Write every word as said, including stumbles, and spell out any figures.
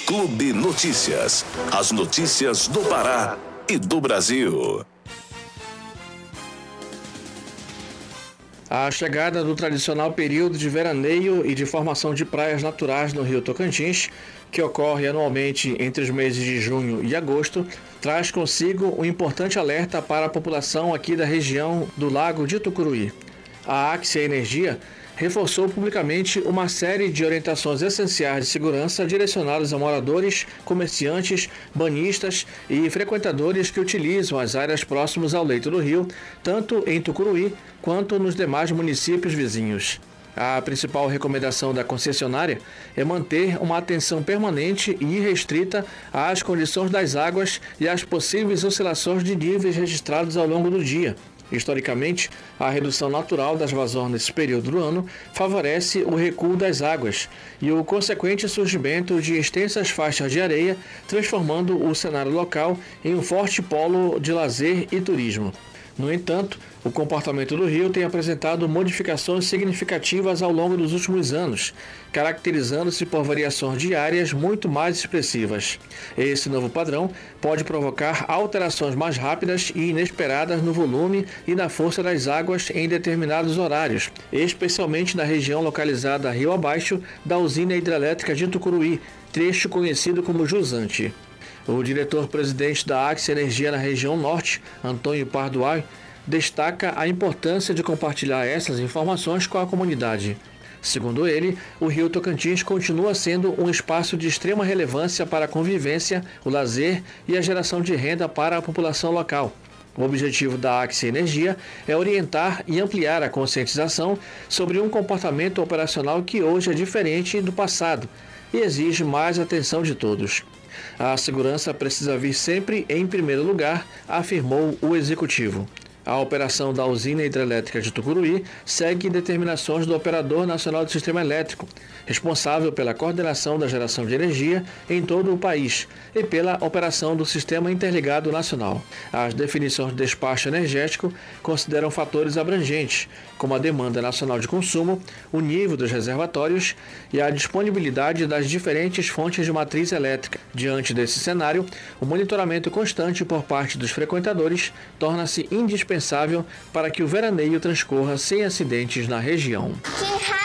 Clube Notícias. As notícias do Pará e do Brasil. A chegada do tradicional período de veraneio e de formação de praias naturais no Rio Tocantins, que ocorre anualmente entre os meses de junho e agosto, traz consigo um importante alerta para a população aqui da região do Lago de Tucuruí. A Axia Energia reforçou publicamente uma série de orientações essenciais de segurança direcionadas a moradores, comerciantes, banhistas e frequentadores que utilizam as áreas próximas ao leito do rio, tanto em Tucuruí quanto nos demais municípios vizinhos. A principal recomendação da concessionária é manter uma atenção permanente e irrestrita às condições das águas e às possíveis oscilações de níveis registrados ao longo do dia. Historicamente, a redução natural das vazões nesse período do ano favorece o recuo das águas e o consequente surgimento de extensas faixas de areia, transformando o cenário local em um forte polo de lazer e turismo. No entanto, o comportamento do rio tem apresentado modificações significativas ao longo dos últimos anos, caracterizando-se por variações diárias muito mais expressivas. Esse novo padrão pode provocar alterações mais rápidas e inesperadas no volume e na força das águas em determinados horários, especialmente na região localizada rio abaixo da usina hidrelétrica de Tucuruí, trecho conhecido como Jusante. O diretor-presidente da Axia Energia na região norte, Antônio Parduai, destaca a importância de compartilhar essas informações com a comunidade. Segundo ele, o Rio Tocantins continua sendo um espaço de extrema relevância para a convivência, o lazer e a geração de renda para a população local. O objetivo da Axia Energia é orientar e ampliar a conscientização sobre um comportamento operacional que hoje é diferente do passado e exige mais atenção de todos. A segurança precisa vir sempre em primeiro lugar, afirmou o executivo. A operação da usina hidrelétrica de Tucuruí segue determinações do Operador Nacional do Sistema Elétrico, responsável pela coordenação da geração de energia em todo o país e pela operação do Sistema Interligado Nacional. As definições de despacho energético consideram fatores abrangentes, como a demanda nacional de consumo, o nível dos reservatórios e a disponibilidade das diferentes fontes de matriz elétrica. Diante desse cenário, o monitoramento constante por parte dos frequentadores torna-se indispensável para que o veraneio transcorra sem acidentes na região.